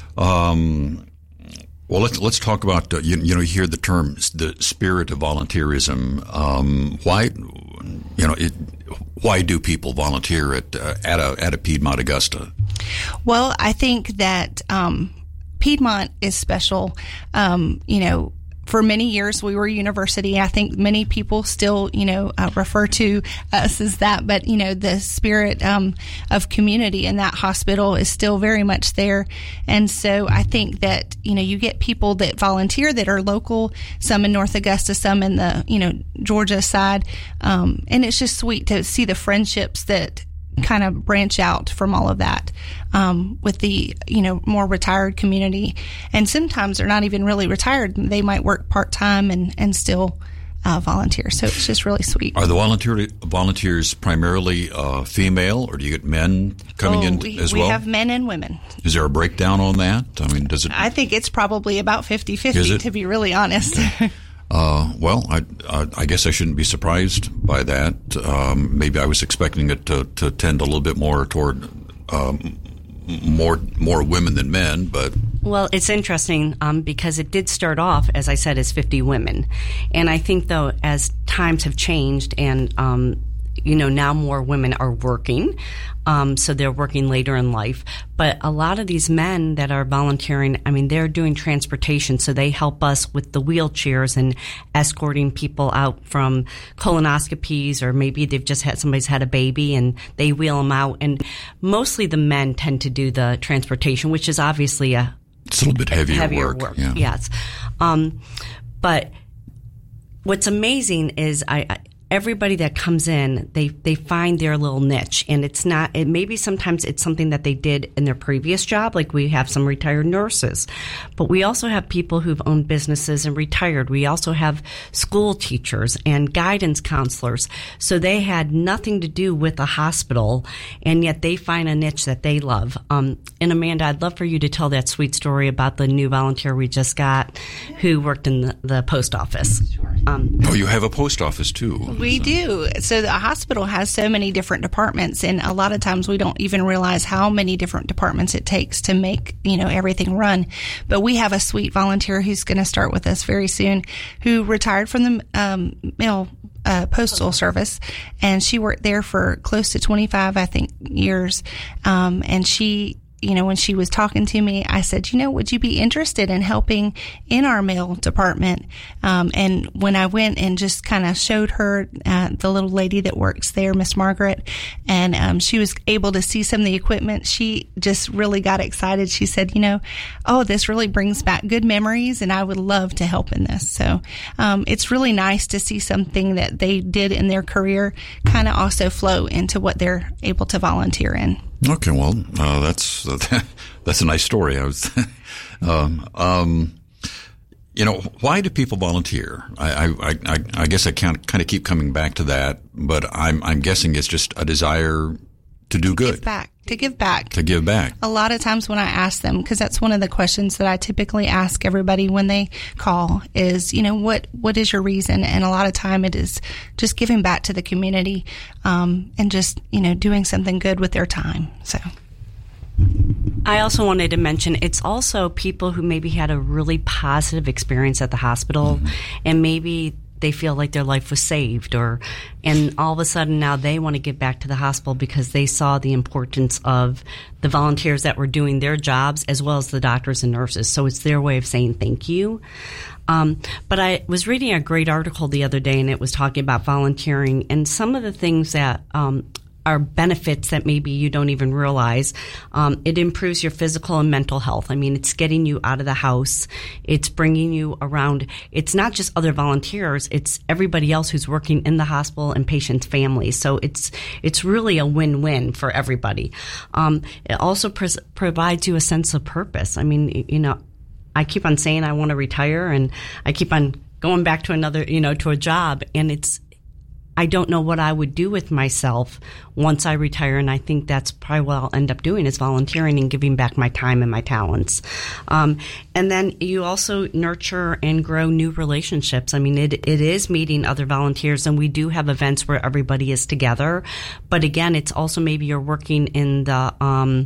Um, well, let's let's talk about, uh, you, you know, you hear the term, the spirit of volunteerism. Um, why, you know, it, why do people volunteer at, uh, at a, at a Piedmont Augusta? Well, I think that, um, Piedmont is special. Um, you know, for many years we were a university. I think many people still, you know, uh, refer to us as that, but, you know, the spirit um, of community in that hospital is still very much there. And so I think that, you know, you get people that volunteer that are local, some in North Augusta, some in the, you know, Georgia side. Um, and it's just sweet to see the friendships that kind of branch out from all of that um, with the, you know, more retired community. And sometimes they're not even really retired. They might work part-time and, and still uh, volunteer. So it's just really sweet. Are the volunteer volunteers primarily uh, female, or do you get men coming oh, in we, as we well? We have men and women. Is there a breakdown on that? I mean, does it? I think it's probably about fifty-fifty, to be really honest. Uh, well, I, I, I guess I shouldn't be surprised by that. Um, maybe I was expecting it to, to tend a little bit more toward um, more more women than men, but well, it's interesting um, because it did start off, as I said, as fifty women, and I think though as times have changed and um, you know now more women are working. Um, so they're working later in life. But a lot of these men that are volunteering, I mean, they're doing transportation. So they help us with the wheelchairs and escorting people out from colonoscopies, or maybe they've just had, somebody's had a baby and they wheel them out. And mostly the men tend to do the transportation, which is obviously a, it's a little bit heavier, heavier work. work. Yeah. Yes. Um, but what's amazing is I, I everybody that comes in, they, they find their little niche, and it's not, it maybe sometimes it's something that they did in their previous job. Like we have some retired nurses, but we also have people who've owned businesses and retired. We also have school teachers and guidance counselors. So they had nothing to do with a hospital, and yet they find a niche that they love. Um, and Amanda, I'd love for you to tell that sweet story about the new volunteer we just got who worked in the, the post office. Um, oh, you have a post office too. We do. So the hospital has so many different departments, and a lot of times we don't even realize how many different departments it takes to make, you know, everything run. But we have a sweet volunteer who's going to start with us very soon, who retired from the um, mail uh, postal service, and she worked there for close to twenty-five, I think, years. Um, and she, you know, when she was talking to me, I said, you know, would you be interested in helping in our mail department? Um, and when I went and just kind of showed her uh, the little lady that works there, Miss Margaret, and um, she was able to see some of the equipment, she just really got excited. She said, you know, oh, this really brings back good memories, and I would love to help in this. So um, it's really nice to see something that they did in their career kind of also flow into what they're able to volunteer in. Okay, well, uh, that's uh, that's a nice story. I was, um, um, you know, why do people volunteer? I, I, I, I guess I can't kind of keep coming back to that, but I'm I'm guessing it's just a desire to do good, give back, to give back, to give back. A lot of times when I ask them, because that's one of the questions that I typically ask everybody when they call, is, you know, what what is your reason? And a lot of time it is just giving back to the community, um, and just, you know, doing something good with their time. So. I also wanted to mention it's also people who maybe had a really positive experience at the hospital, mm-hmm. and maybe they feel like their life was saved, or and all of a sudden now they want to give back to the hospital because they saw the importance of the volunteers that were doing their jobs as well as the doctors and nurses. So it's their way of saying thank you. Um, but I was reading a great article the other day, and it was talking about volunteering and some of the things that um, are benefits that maybe you don't even realize. Um, it improves your physical and mental health. I mean, it's getting you out of the house. It's bringing you around. It's not just other volunteers. It's everybody else who's working in the hospital and patients' families. So it's it's really a win-win for everybody. Um, it also pres- provides you a sense of purpose. I mean, you know, I keep on saying I want to retire, and I keep on going back to another, you know, to a job, and it's I don't know what I would do with myself once I retire, and I think that's probably what I'll end up doing is volunteering and giving back my time and my talents. Um, and then you also nurture and grow new relationships. I mean, it it is meeting other volunteers, and we do have events where everybody is together. But again, it's also maybe you're working in the um,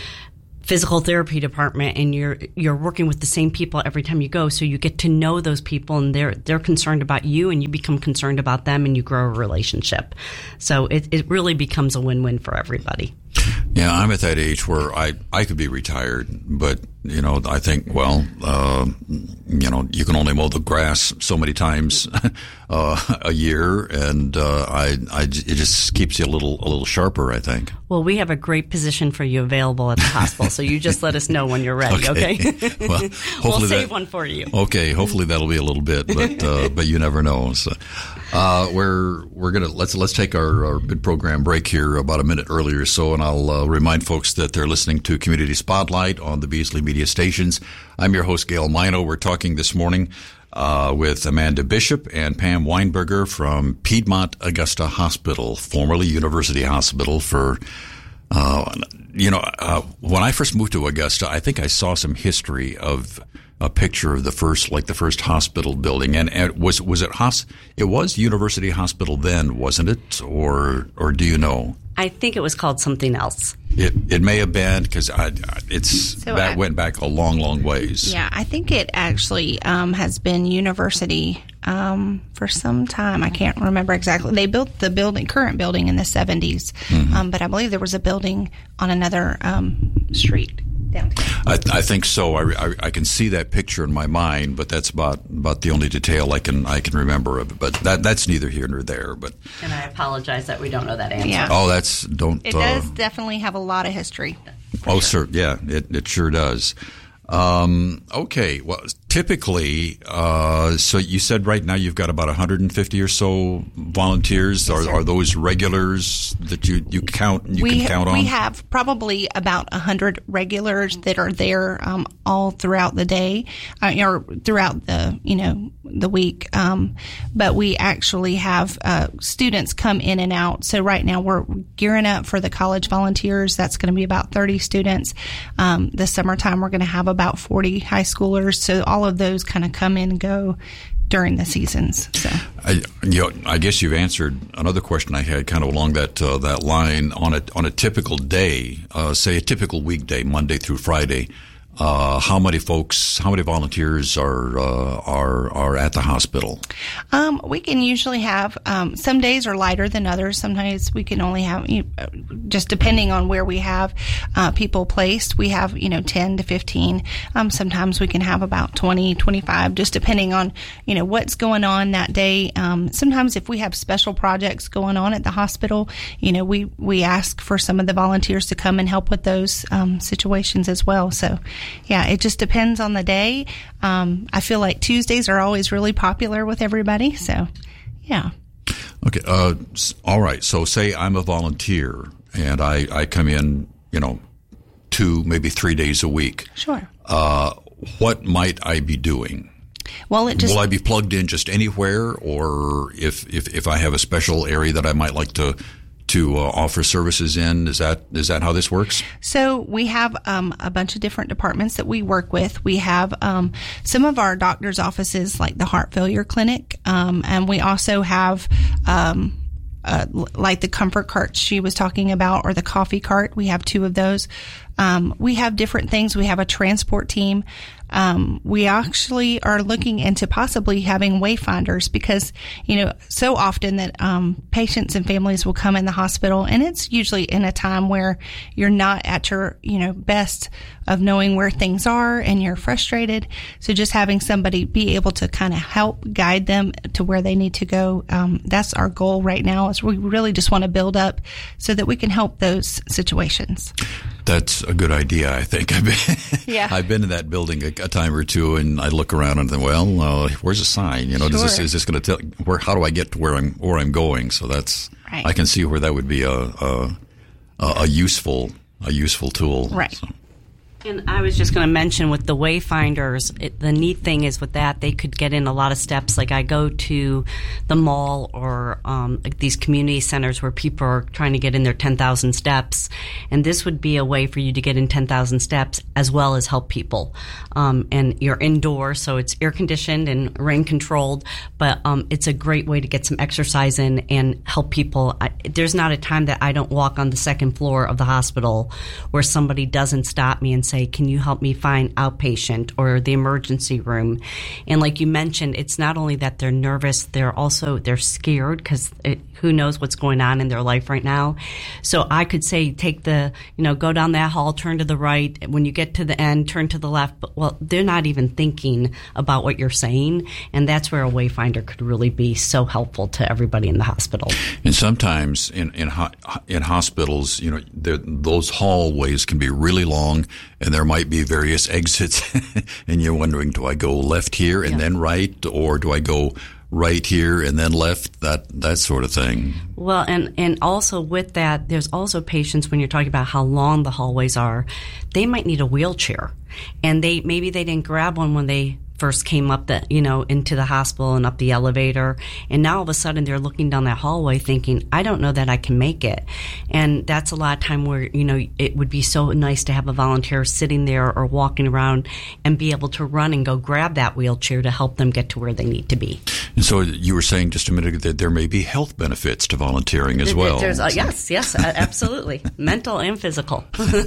physical therapy department, and you're you're working with the same people every time you go, so you get to know those people, and they're they're concerned about you, and you become concerned about them, and you grow a relationship. So it it really becomes a win-win for everybody. Yeah, I'm at that age where I, I could be retired, but, you know, I think, well, uh, you know, you can only mow the grass so many times uh, a year, and uh, I, I, it just keeps you a little a little sharper, I think. Well, we have a great position for you available at the hospital, so you just let us know when you're ready, okay? okay? Well, we'll save that, one for you. Okay, hopefully that'll be a little bit, but uh, but you never know. So, uh, we're we're gonna let's let's take our, our bid program break here about a minute earlier or so, and I'll uh, remind folks that they're listening to Community Spotlight on the Beasley Media Stations. I'm your host, Gail Mino. We're talking this morning uh, with Amanda Bishop and Pam Weinberger from Piedmont Augusta Hospital, formerly University Hospital. For uh, you know, uh, when I first moved to Augusta, I think I saw some history of a picture of the first, like the first hospital building, and, and was was it hos- It was University Hospital then, wasn't it? Or or do you know? I think it was called something else. It it may have been, because I it's so that I, went back a long, long ways. Yeah, I think it actually um, has been University um, for some time. I can't remember exactly. They built the building, current building, in the seventies, mm-hmm. um, but I believe there was a building on another um, street downtown. I, I think so. I, I, I can see that picture in my mind, but that's about about the only detail I can I can remember of it. But that that's neither here nor there. But and I apologize that we don't know that answer. Yeah. Oh, that's don't. It does uh, definitely have a lot of history. Oh, sure. sir, yeah, it it sure does. Um, okay, well, typically, uh, so you said right now you've got about one hundred fifty or so volunteers. Yes, are, are those regulars that you, you count you we, can count on? We have probably about one hundred regulars that are there um, all throughout the day, uh, or throughout the, you know, the week. Um, but we actually have uh, students come in and out. So right now we're gearing up for the college volunteers. That's going to be about thirty students. Um, this summertime we're going to have about forty high schoolers. So all of those kind of come in and go during the seasons. So I, you know, I guess you've answered another question I had kind of along that uh, that line. On a on a typical day, uh, say a typical weekday, Monday through Friday, uh, how many folks, how many volunteers are uh, are are at the hospital? Um, we can usually have um, some days are lighter than others. Sometimes we can only have, you know, just depending on where we have uh, people placed. We have, you know, ten to fifteen. Um, sometimes we can have about twenty, twenty-five, just depending on, you know, what's going on that day. Um, sometimes if we have special projects going on at the hospital, you know, we we ask for some of the volunteers to come and help with those um, situations as well. So. Yeah, it just depends on the day. Um, I feel like Tuesdays are always really popular with everybody. So, yeah. Okay. Uh, all right. So say I'm a volunteer and I, I come in, you know, two, maybe three days a week. Sure. Uh, what might I be doing? Well, it just, will I be plugged in just anywhere, or if, if, if I have a special area that I might like to to uh, offer services in? Is that is that how this works? So we have um, a bunch of different departments that we work with. We have um, some of our doctors' offices, like the heart failure clinic, um, and we also have um, uh, like the comfort cart she was talking about, or the coffee cart. We have two of those. Um, we have different things. We have a transport team. Um, we actually are looking into possibly having wayfinders because, you know, so often that um, patients and families will come in the hospital, and it's usually in a time where you're not at your, you know, best of knowing where things are and you're frustrated. So just having somebody be able to kind of help guide them to where they need to go, um, that's our goal right now, is we really just want to build up so that we can help those situations. That's a good idea, I think. I've been, yeah. I've been in that building a, a time or two, and I look around and think, well, uh, where's the sign? You know, sure. does this, is this going to tell where? How do I get to where I'm where I'm going? So that's right. I can see where that would be a a, a useful a useful tool. Right. So. And I was just going to mention with the wayfinders, it, the neat thing is with that, they could get in a lot of steps. Like I go to the mall or um, like these community centers where people are trying to get in their ten thousand steps. And this would be a way for you to get in ten thousand steps as well as help people. Um, and you're indoors, so it's air conditioned and rain controlled, but um, it's a great way to get some exercise in and help people. I, there's not a time that I don't walk on the second floor of the hospital where somebody doesn't stop me and say, can you help me find outpatient or the emergency room? And like you mentioned, it's not only that they're nervous, they're also, they're scared because who knows what's going on in their life right now. So I could say, take the, you know, go down that hall, turn to the right. When you get to the end, turn to the left. But, well, they're not even thinking about what you're saying. And that's where a wayfinder could really be so helpful to everybody in the hospital. And sometimes in, in, ho- in hospitals, you know, those hallways can be really long, and there might be various exits, and you're wondering, do I go left here and yeah. then right, or do I go right here and then left, that that sort of thing? Well, and, and also with that, there's also patients, when you're talking about how long the hallways are, they might need a wheelchair, and they maybe they didn't grab one when they first came up the, you know, into the hospital and up the elevator. And now all of a sudden they're looking down that hallway thinking, I don't know that I can make it. And that's a lot of time where, you know, it would be so nice to have a volunteer sitting there or walking around and be able to run and go grab that wheelchair to help them get to where they need to be. And so you were saying just a minute ago that there may be health benefits to volunteering as well. There's, uh, yes, yes, absolutely. Mental and physical.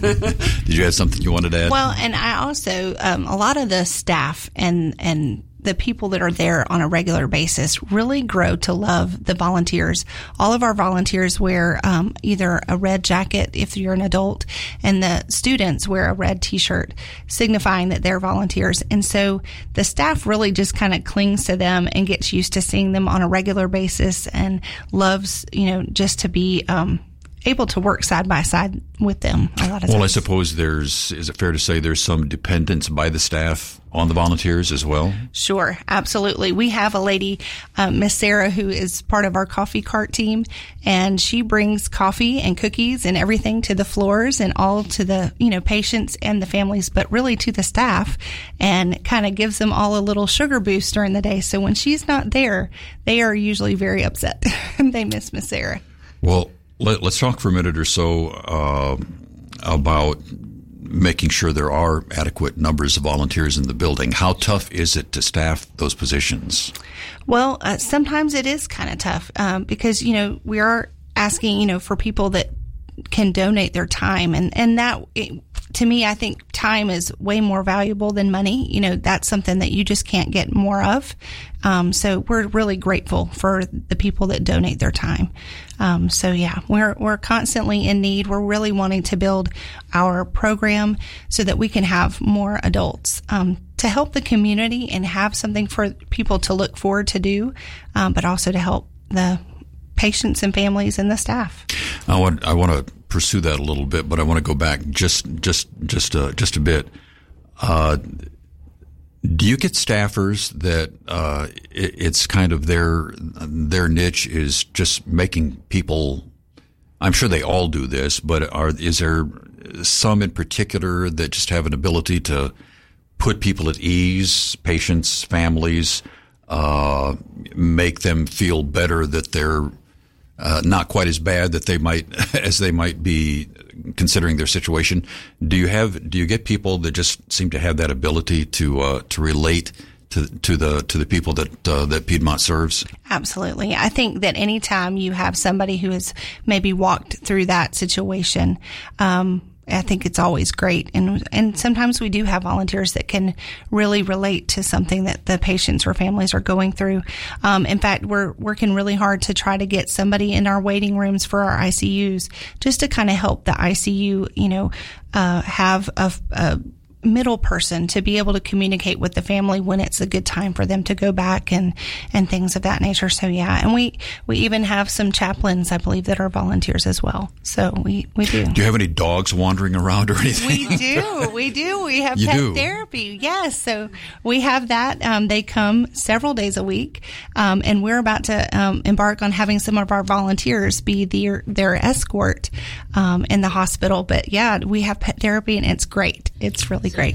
Did you have something you wanted to add? Well, and I also, um, a lot of the staff and and the people that are there on a regular basis really grow to love the volunteers. All of our volunteers wear um, either a red jacket if you're an adult, and the students wear a red T-shirt signifying that they're volunteers. And so the staff really just kind of clings to them and gets used to seeing them on a regular basis and loves, you know, just to be um, able to work side by side with them a lot of times. Well, I suppose there's, is it fair to say there's some dependence by the staff on the volunteers as well? Sure, absolutely. We have a lady, uh, Miss Sarah, who is part of our coffee cart team, and she brings coffee and cookies and everything to the floors and all to the, you know, patients and the families, but really to the staff, and kind of gives them all a little sugar boost during the day. So when she's not there, they are usually very upset and they miss Miss Sarah. Well, let, let's talk for a minute or so uh, about making sure there are adequate numbers of volunteers in the building. How tough is it to staff those positions? Well, uh, sometimes it is kind of tough um, because, you know, we are asking, you know, for people that can donate their time. And, and that, it, to me, I think time is way more valuable than money. You know, that's something that you just can't get more of. Um, so we're really grateful for the people that donate their time. Um, so yeah, we're, we're constantly in need. We're really wanting to build our program so that we can have more adults, um, to help the community and have something for people to look forward to do, um, but also to help the patients and families and the staff. I want, I want to pursue that a little bit, but I want to go back just, just, just, uh, just a bit. Uh, do you get staffers that uh, it, it's kind of their their niche is just making people? I'm sure they all do this, but are is there some in particular that just have an ability to put people at ease, patients, families, uh, make them feel better that they're uh, not quite as bad that they might as they might be considering their situation? Do you have do you get people that just seem to have that ability to uh, to relate to to the to the people that uh, that Piedmont serves? Absolutely. I think that anytime you have somebody who has maybe walked through that situation, um, I think it's always great. And and sometimes we do have volunteers that can really relate to something that the patients or families are going through. Um, in fact, we're working really hard to try to get somebody in our waiting rooms for our I C Us just to kind of help the I C U, you know, uh, have a, a middle person to be able to communicate with the family when it's a good time for them to go back and, and things of that nature. So yeah, and we, we even have some chaplains, I believe, that are volunteers as well. So we, we do. Do you have any dogs wandering around or anything? We do. We do. We have you pet do. therapy. Yes. So we have that. Um, they come several days a week. Um, and we're about to um, embark on having some of our volunteers be their, their escort um, in the hospital. But yeah, we have pet therapy and it's great. It's really great.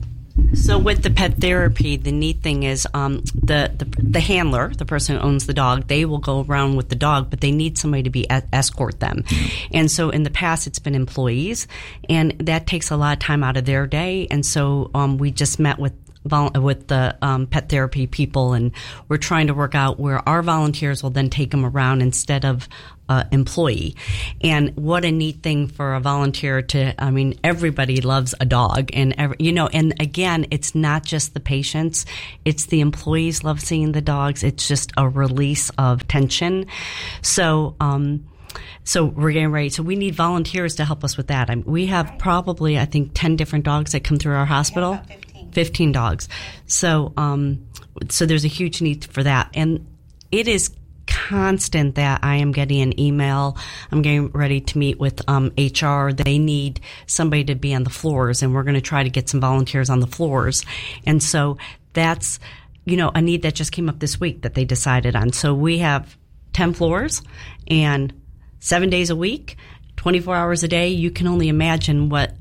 So with the pet therapy, the neat thing is um, the, the the handler, the person who owns the dog, they will go around with the dog, but they need somebody to be a- escort them. And so in the past, it's been employees, and that takes a lot of time out of their day. And so um, we just met with with the um, pet therapy people, and we're trying to work out where our volunteers will then take them around instead of uh, employee. And what a neat thing for a volunteer to, I mean, everybody loves a dog, and every, you know, and again, it's not just the patients, it's the employees love seeing the dogs. It's just a release of tension. So, um, So we're getting ready. So we need volunteers to help us with that. I mean, we have probably, I think, ten different dogs that come through our hospital. Yeah, fifteen. fifteen dogs. So, um, so there's a huge need for that. And it is constant that I am getting an email. I'm getting ready to meet with um, H R. They need somebody to be on the floors, and we're going to try to get some volunteers on the floors. And so that's, you know, a need that just came up this week that they decided on. So we have ten floors and seven days a week, twenty-four hours a day. You can only imagine what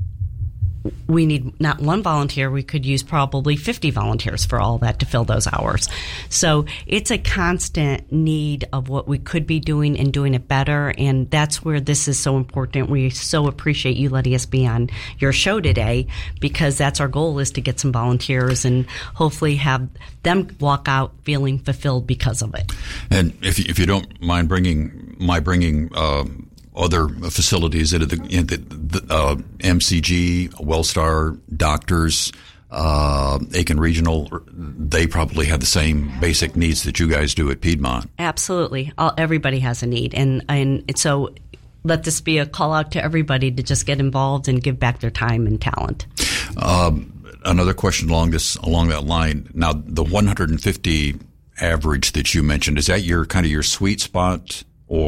we need. Not one volunteer. We could use probably fifty volunteers for all that to fill those hours. So it's a constant need of what we could be doing and doing it better. And that's where this is so important. We so appreciate you letting us be on your show today, because that's our goal, is to get some volunteers and hopefully have them walk out feeling fulfilled because of it. And if you, if you don't mind bringing my bringing uh, other facilities into the, into the uh, M C G, Wellstar, doctors, uh, Aiken Regional, they probably have the same basic needs that you guys do at Piedmont. Absolutely. All, everybody has a need. And, and so let this be a call out to everybody to just get involved and give back their time and talent. Um, another question along this, along that line. Now, the one hundred fifty average that you mentioned, is that your kind of your sweet spot,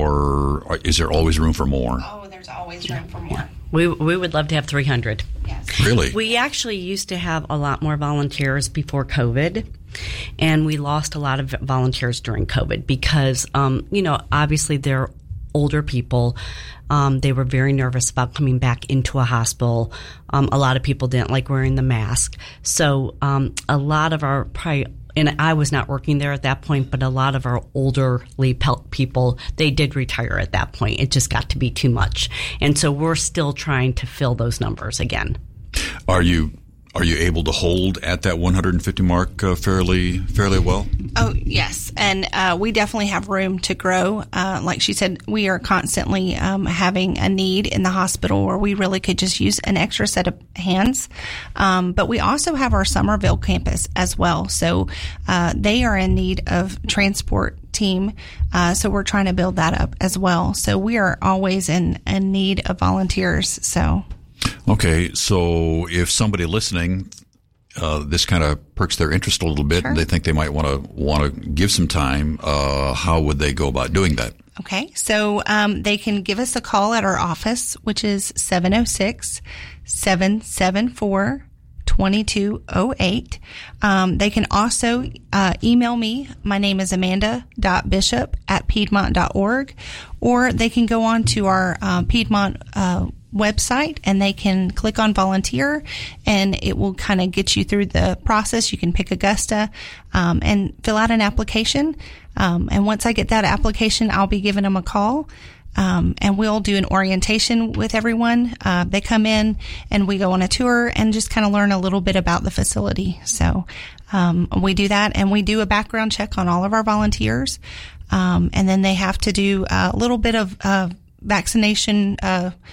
or is there always room for more? Oh, there's always room for more. We we would love to have three hundred. Yes. Really? We actually used to have a lot more volunteers before COVID, and we lost a lot of volunteers during COVID because, um, you know, obviously they're older people. Um, they were very nervous about coming back into a hospital. Um, a lot of people didn't like wearing the mask. So um, a lot of our pri- and I was not working there at that point, but a lot of our elderly people, they did retire at that point. It just got to be too much. And so we're still trying to fill those numbers again. Are you are you able to hold at that one hundred fifty mark uh, fairly fairly well? Oh, yes. And uh, we definitely have room to grow. Uh, like she said, we are constantly um, having a need in the hospital where we really could just use an extra set of hands. Um, but we also have our Somerville campus as well. So uh, they are in need of transport team. Uh, so we're trying to build that up as well. So we are always in, in need of volunteers. So. Okay, so if somebody listening, uh, this kind of perks their interest a little bit, Sure. and they think they might want to want to give some time, uh, how would they go about doing that? Okay, so um, they can give us a call at our office, which is seven oh six, seven seven four, two two oh eight. Um, they can also uh, email me. My name is amanda.bishop at piedmont dot org, or they can go on to our uh, Piedmont uh website and they can click on volunteer, and it will kind of get you through the process. You can pick Augusta um, and fill out an application. Um, and once I get that application, I'll be giving them a call. Um, and we'll do an orientation with everyone. Uh, they come in and we go on a tour and just kind of learn a little bit about the facility. So um, we do that, and we do a background check on all of our volunteers. Um, and then they have to do a little bit of uh, vaccination uh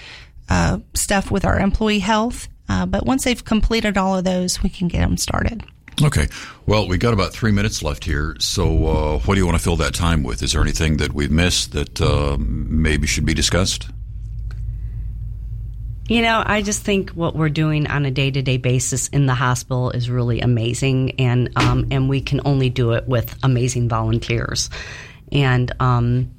uh, stuff with our employee health. Uh, but once they've completed all of those, we can get them started. Okay. Well, we got about three minutes left here. So uh, what do you want to fill that time with? Is there anything that we've missed that uh, maybe should be discussed? You know, I just think what we're doing on a day-to-day basis in the hospital is really amazing, and um, and we can only do it with amazing volunteers. And um,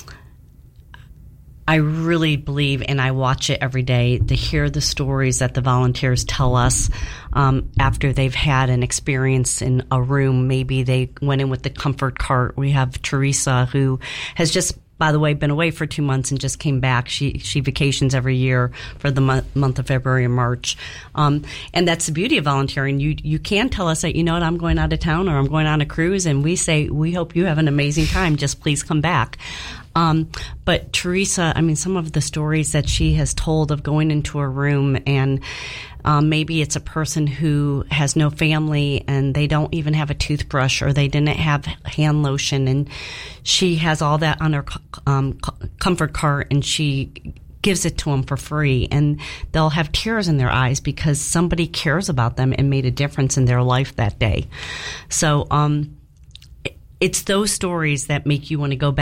I really believe, and I watch it every day, to hear the stories that the volunteers tell us um, after they've had an experience in a room. Maybe they went in with the comfort cart. We have Teresa, who has just, by the way, been away for two months and just came back. She she vacations every year for the month, month of February and March. Um, and that's the beauty of volunteering. You you can tell us that, you know what, I'm going out of town or I'm going on a cruise, and we say, we hope you have an amazing time. Just please come back. Um, but Teresa, I mean, some of the stories that she has told of going into a room and um, maybe it's a person who has no family and they don't even have a toothbrush or they didn't have hand lotion, and she has all that on her um, comfort cart and she gives it to them for free, and they'll have tears in their eyes because somebody cares about them and made a difference in their life that day. So um, it's those stories that make you want to go back